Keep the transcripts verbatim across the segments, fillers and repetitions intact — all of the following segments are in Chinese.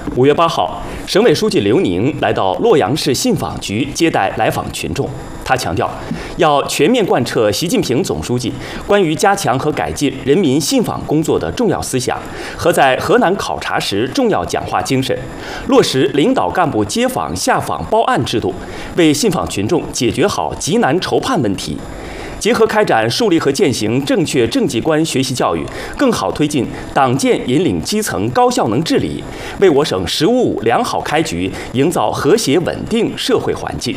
五月八号，省委书记刘宁来到洛阳市信访局接待来访群众。他强调，要全面贯彻习近平总书记关于加强和改进人民信访工作的重要思想和在河南考察时重要讲话精神，落实领导干部接访、下访报案制度，为信访群众解决好急难愁盼问题。结合开展树立和践行正确政绩观学习教育，更好推进党建引领基层高效能治理，为我省“十五五”良好开局营造和谐稳定社会环境。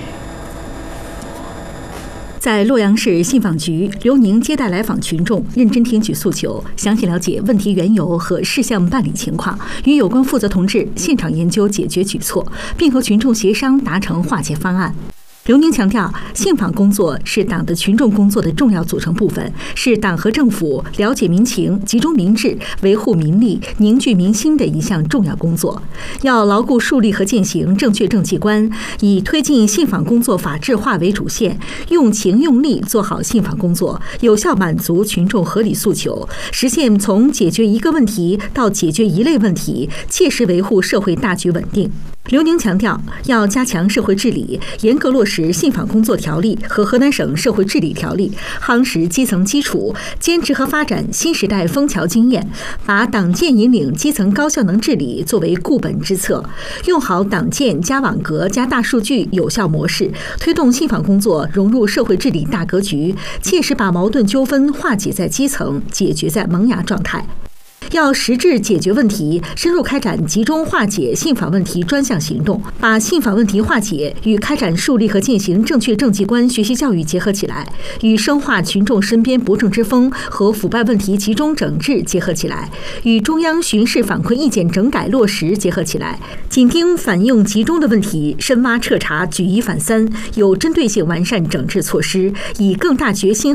在洛阳市信访局，刘宁接待来访群众，认真听取诉求，详细了解问题缘由和事项办理情况，与有关负责同志现场研究解决举措，并和群众协商达成化解方案。刘宁强调，信访工作是党的群众工作的重要组成部分，是党和政府了解民情、集中民智、维护民利、凝聚民心的一项重要工作。要牢固树立和践行正确政绩观，以推进信访工作法治化为主线，用情用力做好信访工作，有效满足群众合理诉求，实现从解决一个问题到解决一类问题，切实维护社会大局稳定。刘宁强调，要加强社会治理，严格落实信访工作条例和河南省社会治理条例，夯实基层基础，坚持和发展新时代枫桥经验，把党建引领基层高效能治理作为固本之策，用好党建加网格加大数据有效模式，推动信访工作融入社会治理大格局，切实把矛盾纠纷化解在基层，解决在萌芽状态。要实质解决问题，深入开展集中化解信访问题专项行动，把信访问题化解与开展树立和践行正确政绩观学习教育结合起来，与深化群众身边不正之风和腐败问题集中整治结合起来，与中央巡视反馈意见整改落实结合起来，紧盯反映集中的问题，深挖彻查，举一反三，有针对性完善整治措施，以更大决心